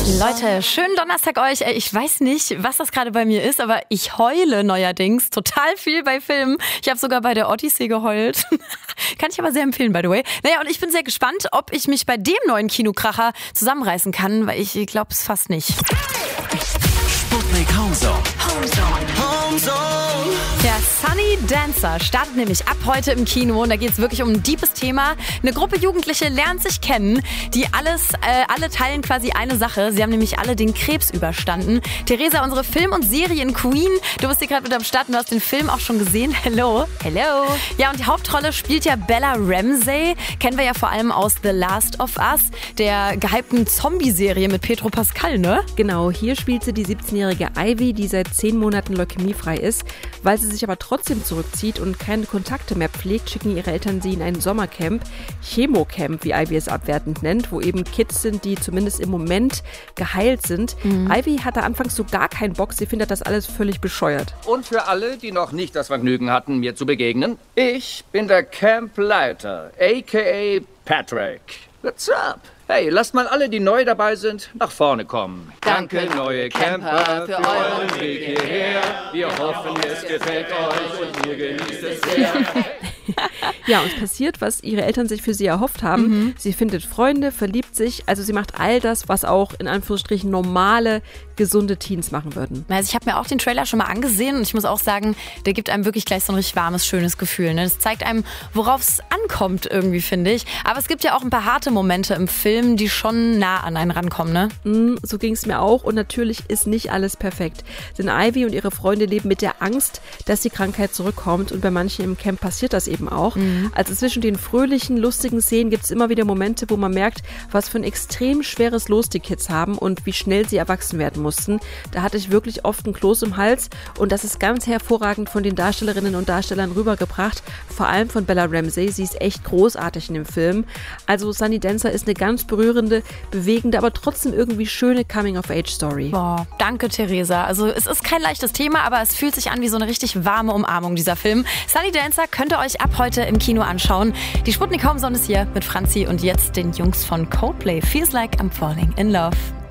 Leute, schönen Donnerstag euch. Ich weiß nicht, was das gerade bei mir ist, aber ich heule neuerdings total viel bei Filmen. Ich habe sogar bei der Odyssey geheult. Kann ich aber sehr empfehlen, by the way. Naja, und ich bin sehr gespannt, ob ich mich bei dem neuen Kinokracher zusammenreißen kann, weil ich glaube es fast nicht. Sputnik Homezone. Der Sunny Dancer startet nämlich ab heute im Kino und da geht es wirklich um ein deepes Thema. Eine Gruppe Jugendliche lernt sich kennen, die alle teilen quasi eine Sache. Sie haben nämlich alle den Krebs überstanden. Theresa, unsere Film- und Serien-Queen, du bist hier gerade mit am Start und du hast den Film auch schon gesehen. Hello. Hello. Ja, und die Hauptrolle spielt ja Bella Ramsey. Kennen wir ja vor allem aus The Last of Us, der gehypten Zombie-Serie mit Pedro Pascal, ne? Genau, hier spielt sie die 17-jährige Ivy, die seit 10 Monaten leukämiefrei ist. Weil sie sich aber trotzdem zurückzieht und keine Kontakte mehr pflegt, schicken ihre Eltern sie in ein Sommercamp, Chemocamp, wie Ivy es abwertend nennt, wo eben Kids sind, die zumindest im Moment geheilt sind. Ivy hatte anfangs so gar keinen Bock, sie findet das alles völlig bescheuert. Und für alle, die noch nicht das Vergnügen hatten, mir zu begegnen, ich bin der Campleiter, a.k.a. Patrick. What's up? Hey, lasst mal alle, die neu dabei sind, nach vorne kommen. Danke, neue Camper, für euren Weg hierher. Wir hoffen, es gefällt euch und ihr genießt es sehr. Ja, und es passiert, was ihre Eltern sich für sie erhofft haben. Sie findet Freunde, verliebt sich, also sie macht all das, was auch in Anführungsstrichen normale, gesunde Teens machen würden. Also ich habe mir auch den Trailer schon mal angesehen und ich muss auch sagen, der gibt einem wirklich gleich so ein richtig warmes, schönes Gefühl. Ne? Das zeigt einem, worauf es ankommt irgendwie, finde ich. Aber es gibt ja auch ein paar harte Momente im Film, die schon nah an einen rankommen, ne? So ging es mir auch und natürlich ist nicht alles perfekt. Denn Ivy und ihre Freunde leben mit der Angst, dass die Krankheit zurückkommt und bei manchen im Camp passiert das eben auch. Also zwischen den fröhlichen, lustigen Szenen gibt es immer wieder Momente, wo man merkt, was für ein extrem schweres Los die Kids haben und wie schnell sie erwachsen werden mussten. Da hatte ich wirklich oft ein Kloß im Hals und das ist ganz hervorragend von den Darstellerinnen und Darstellern rübergebracht, vor allem von Bella Ramsey. Sie ist echt großartig in dem Film. Also Sunny Dancer ist eine ganz berührende, bewegende, aber trotzdem irgendwie schöne Coming-of-Age-Story. Boah, danke Theresa. Also es ist kein leichtes Thema, aber es fühlt sich an wie so eine richtig warme Umarmung, dieser Film. Sunny Dancer könnt ihr euch ab heute im Kino anschauen. Die Sputnik Homezone ist hier mit Franzi und jetzt den Jungs von Coldplay. Feels like I'm falling in love.